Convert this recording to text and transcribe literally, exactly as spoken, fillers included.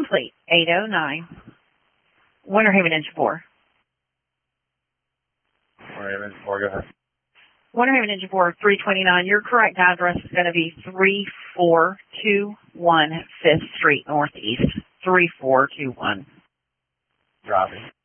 complete. eight oh nine. Winter Haven Engine four. Winter Haven Engine four, go ahead. Winter Haven Engine four, three twenty-nine. Your correct address is going to be three four two one Fifth Street Northeast. three four two one. Copy.